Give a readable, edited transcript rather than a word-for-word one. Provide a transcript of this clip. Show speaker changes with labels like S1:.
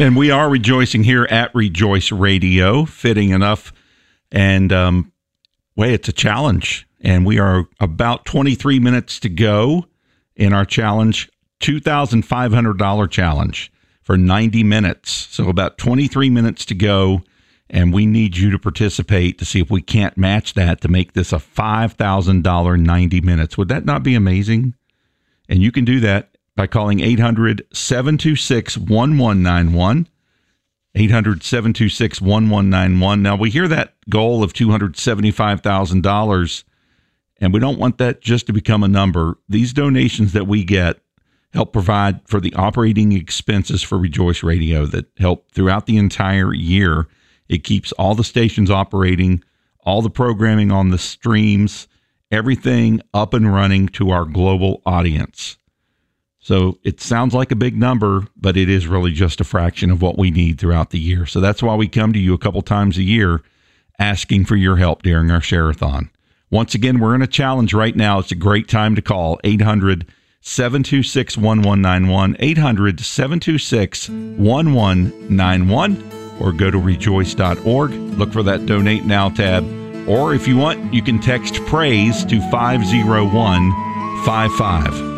S1: And we are rejoicing here at Rejoice Radio, fitting enough. And, it's a challenge. And we are about 23 minutes to go in our challenge, $2,500 challenge for 90 minutes. So about 23 minutes to go. And we need you to participate to see if we can't match that to make this a $5,000 90 minutes. Would that not be amazing? And you can do that by calling 800-726-1191, 800-726-1191. Now, we hear that goal of $275,000, and we don't want that just to become a number. These donations that we get help provide for the operating expenses for Rejoice Radio that help throughout the entire year. It keeps all the stations operating, all the programming on the streams, everything up and running to our global audience. So it sounds like a big number, but it is really just a fraction of what we need throughout the year. So that's why we come to you a couple times a year asking for your help during our share-a-thon. Once again, we're in a challenge right now. It's a great time to call 800-726-1191, 800-726-1191, or go to rejoice.org. Look for that Donate Now tab. Or if you want, you can text PRAISE to 50155.